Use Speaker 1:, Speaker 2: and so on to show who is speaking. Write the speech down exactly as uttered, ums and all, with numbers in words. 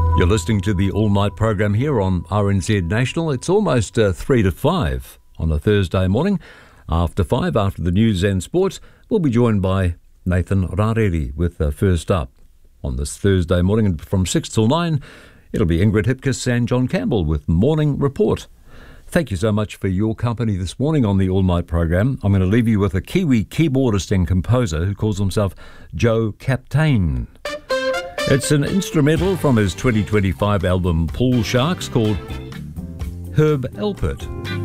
Speaker 1: You're listening to the all-night program here on R N Z National. It's almost uh, three to five on a Thursday morning. After five, after the news and sports, we'll be joined by Nathan Rareri with uh, First Up on this Thursday morning. And from six till nine, it'll be Ingrid Hipkiss and John Campbell with Morning Report. Thank you so much for your company this morning on the all-night program. I'm going to leave you with a Kiwi keyboardist and composer who calls himself Joe Captain. It's an instrumental from his twenty twenty-five album Pool Sharks called Herb Alpert.